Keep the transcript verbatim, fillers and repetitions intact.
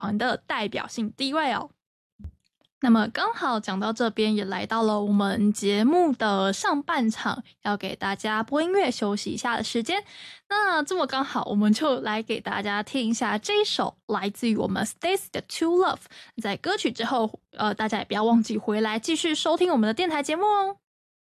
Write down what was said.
团的代表性地位哦。那么刚好讲到这边，也来到了我们节目的上半场，要给大家播音乐休息一下的时间。那这么刚好，我们就来给大家听一下这一首来自于我们 Stacy 的 To Love。在歌曲之后，呃，大家也不要忘记回来继续收听我们的电台节目哦。